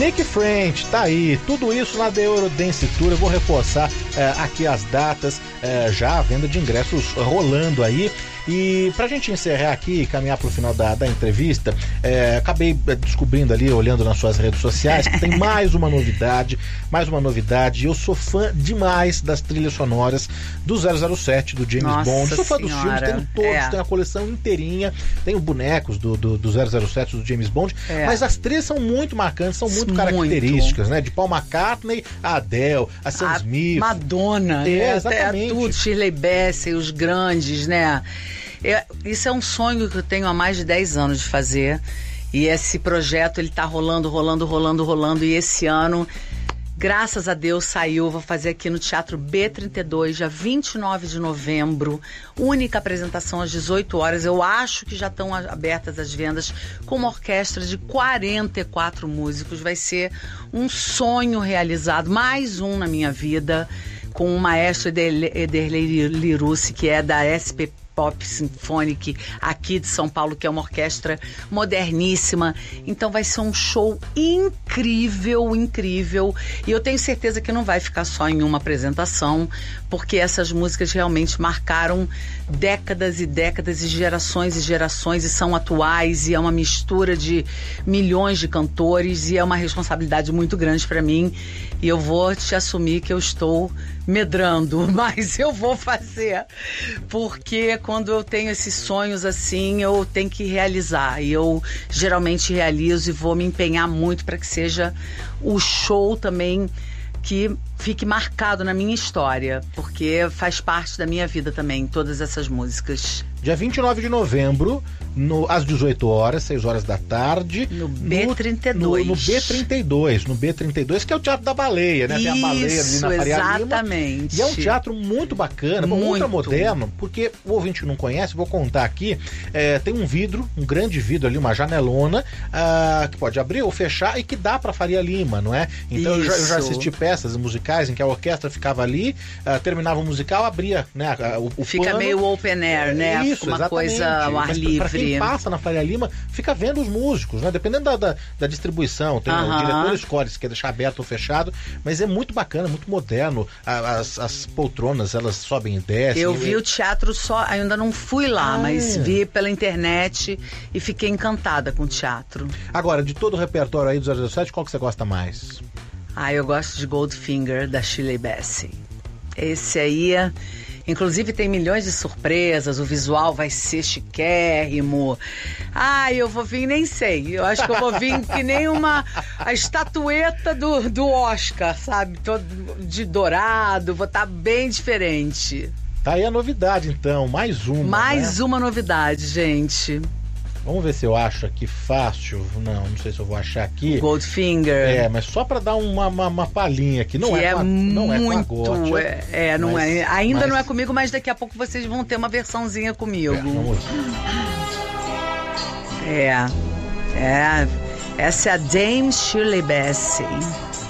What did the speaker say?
Nick French, tá aí, tudo isso na The Eurodance Tour. Eu vou reforçar aqui as datas, já a venda de ingressos rolando aí. E pra gente encerrar aqui e caminhar pro final da entrevista, acabei descobrindo ali, olhando nas suas redes sociais, que tem mais uma novidade. Eu sou fã demais das trilhas sonoras do 007, do James Bond. Sou fã dos filmes, tenho todos, tenho a coleção inteirinha, tenho bonecos do 007, do James Bond, mas as trilhas são muito marcantes, são muito características, né? De Paul McCartney, a Adele, a Sam Smith, Madonna, exatamente. Tudo, Shirley Bassey, os grandes, né? Isso é um sonho que eu tenho há mais de 10 anos de fazer, e esse projeto ele tá rolando, e esse ano, graças a Deus, saiu. Vou fazer aqui no Teatro B32, dia 29 de novembro, única apresentação às 18 horas. Eu acho que já estão abertas as vendas, com uma orquestra de 44 músicos. Vai ser um sonho realizado, mais um na minha vida, com o maestro Ederlei Lirucci, que é da SP Pop Symphonic aqui de São Paulo, que é uma orquestra moderníssima. Então vai ser um show incrível. E eu tenho certeza que não vai ficar só em uma apresentação, porque essas músicas realmente marcaram décadas e décadas e gerações, e são atuais, e é uma mistura de milhões de cantores, e é uma responsabilidade muito grande para mim. E eu vou te assumir que eu estou medrando, mas eu vou fazer, porque quando eu tenho esses sonhos assim, eu tenho que realizar, e eu geralmente realizo, e vou me empenhar muito para que seja o show também que fique marcado na minha história, porque faz parte da minha vida também, todas essas músicas. Dia 29 de novembro, às 18 horas, 6 horas da tarde. No B32. No B32, que é o Teatro da Baleia, né? Tem a Baleia ali na Faria Lima. Exatamente. E é um teatro muito bacana, ultra moderno, porque o ouvinte que não conhece, vou contar aqui, tem um vidro, um grande vidro ali, uma janelona, que pode abrir ou fechar e que dá pra Faria Lima, não é? Então eu já assisti peças musicais em que a orquestra ficava ali, terminava o musical, abria, né, o Fica pano, meio open air, né? Isso, uma exatamente. Coisa ao ar livre. Para quem passa na Faria Lima, fica vendo os músicos, né? Dependendo da distribuição, tem, o diretor escolhe se quer deixar aberto ou fechado, mas é muito bacana, muito moderno. As poltronas, elas sobem e descem. Eu vi o teatro ainda não fui lá, mas vi pela internet e fiquei encantada com o teatro. Agora, de todo o repertório aí do 007, qual que você gosta mais? Eu gosto de Goldfinger, da Shirley Bassey. Esse aí inclusive tem milhões de surpresas, o visual vai ser chiquérrimo. Eu vou vir, nem sei. Eu acho que eu vou vir que nem a estatueta do Oscar, sabe? Todo de dourado, vou estar bem diferente. Tá aí a novidade, então, mais uma. Mais uma novidade, gente. Vamos ver se eu acho aqui fácil. Não sei se eu vou achar aqui. Goldfinger. Mas só pra dar uma palhinha aqui. Não é com a Gotcha. Não é. Ainda não é comigo, mas daqui a pouco vocês vão ter uma versãozinha comigo. Vamos ver. Essa é a Dame Shirley Bassey.